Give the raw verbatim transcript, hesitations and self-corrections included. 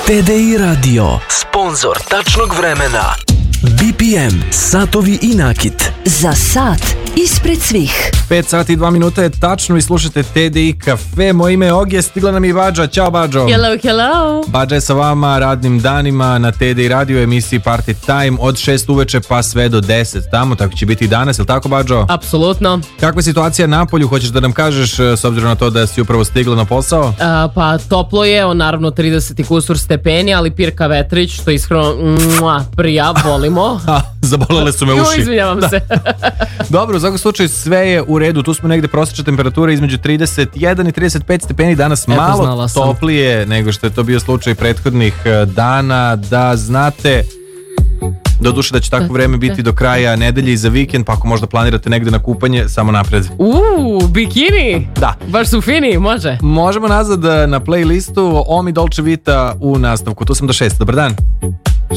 T D I Radio, sponzor tačnog vremena. B P M, satovi i nakit. Za sat ispred svih. pet sati i dva minuta je tačno i slušate T D I Kafe. Moje ime je Ogije, stigla nam i Bađa. Ćao Bađo. Hello, hello. Bađa je sa vama radnim danima na T D I Radio emisiji Party Time od šest uveče pa sve do deset tamo, tako će biti i danas, je li tako Bađo? Apsolutno. Kakva je situacija na polju, hoćeš da nam kažeš s obzirom na to da si upravo stigla na posao? A, pa toplo je, on naravno trideset i kusur stepeni, ali pirka vetrić, što iskreno mua, prija, volimo. A, zabolele su me uši. Jo, izvinjavam da. se. Dobro, u svakom slučaju sve je u redu, tu smo negde prosječna temperatura između trideset jedan i trideset pet stepeni, danas Eto, malo toplije nego što je to bio slučaj prethodnih dana, da znate. Doduše da će takvo vreme biti do kraja nedelje i za vikend, pa ako možda planirate negde na kupanje, samo napred. Uuu, bikini. Da. Baš su fini, može. Možemo nazad na playlistu Omi Dolce Vita u nastavku. Tu sam do šest. Dobar dan.